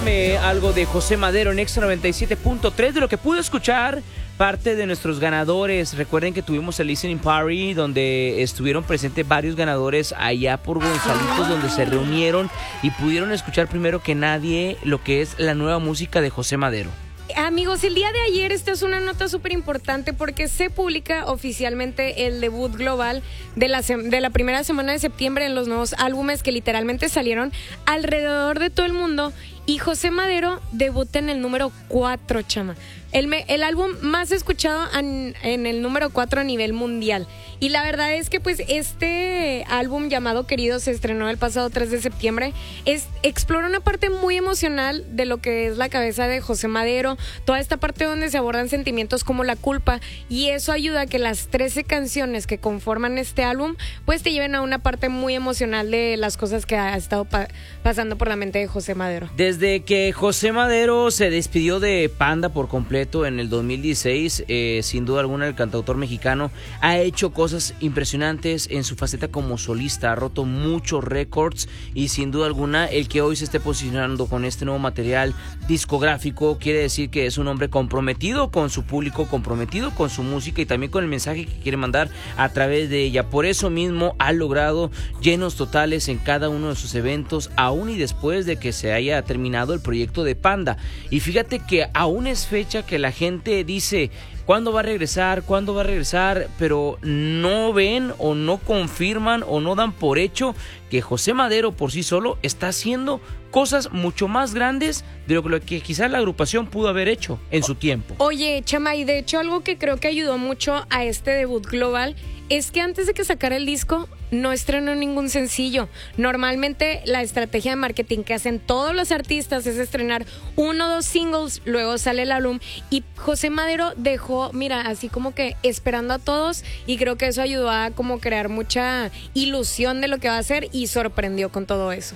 Cuéntame algo de José Madero en Extra 97.3, de lo que pude escuchar. Parte de nuestros ganadores, recuerden que tuvimos el listening party donde estuvieron presentes varios ganadores allá por Gonzalitos, donde se reunieron y pudieron escuchar primero que nadie lo que es la nueva música de José Madero. Amigos, el día de ayer esta es una nota súper importante porque se publica oficialmente el debut global de la primera semana de septiembre en los nuevos álbumes que literalmente salieron alrededor de todo el mundo, y José Madero debuta en el número 4, chama. El álbum más escuchado en el número 4 a nivel mundial. Y la verdad es que pues este álbum llamado Querido se estrenó el pasado 3 de septiembre. Explora una parte muy emocional de lo que es la cabeza de José Madero, toda esta parte donde se abordan sentimientos como la culpa, y eso ayuda a que las 13 canciones que conforman este álbum pues te lleven a una parte muy emocional de las cosas que ha estado pasando por la mente de José Madero. Desde que José Madero se despidió de Panda por completo en el 2016, sin duda alguna el cantautor mexicano ha hecho cosas impresionantes en su faceta como solista, ha roto muchos récords, y sin duda alguna el que hoy se esté posicionando con este nuevo material discográfico quiere decir que es un hombre comprometido con su público, comprometido con su música y también con el mensaje que quiere mandar a través de ella. Por eso mismo ha logrado llenos totales en cada uno de sus eventos, aún y después de que se haya terminado el proyecto de Panda. Y fíjate que aún es fecha que la gente dice ¿cuándo va a regresar? ¿Cuándo va a regresar? Pero no ven o no confirman o no dan por hecho que José Madero por sí solo está haciendo cosas mucho más grandes de lo que quizás la agrupación pudo haber hecho en su tiempo. Oye, chama, y de hecho algo que creo que ayudó mucho a este debut global es que antes de que sacara el disco no estrenó ningún sencillo. Normalmente la estrategia de marketing que hacen todos los artistas es estrenar 1 o 2 singles, luego sale el álbum, y José Madero dejó, mira, así como que esperando a todos, y creo que eso ayudó a como crear mucha ilusión de lo que va a hacer y sorprendió con todo eso.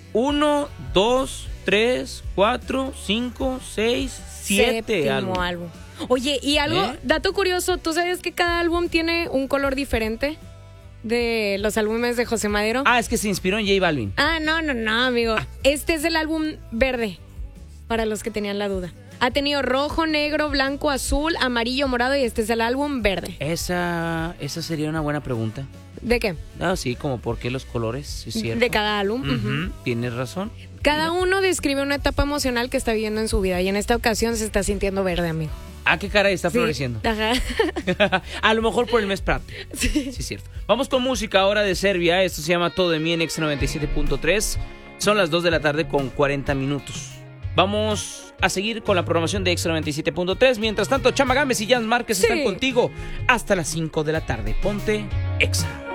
1, 2, 3, 4, 5, 6, 7 álbum. Oye, y algo, dato curioso, ¿tú sabes que cada álbum tiene un color diferente de los álbumes de José Madero? Ah, es que se inspiró en J Balvin. Ah, no, amigo. Este es el álbum verde, para los que tenían la duda. Ha tenido rojo, negro, blanco, azul, amarillo, morado, y este es el álbum verde. Esa sería una buena pregunta. ¿De qué? Ah, sí, como por qué los colores, es cierto. De cada álbum. Tienes razón. Cada uno describe una etapa emocional que está viviendo en su vida, y en esta ocasión se está sintiendo verde, amigo. Ah, qué caray, está floreciendo. Ajá. A lo mejor por el mes patrio. Sí, es cierto. Vamos con música ahora de Serbia. Esto se llama Todo de mí en Extra 97.3. Son las 2 de la tarde con 40 minutos. Vamos a seguir con la programación de Extra 97.3. Mientras tanto, Chama Gámez y Jan Márquez están contigo hasta las 5 de la tarde. Ponte Exa.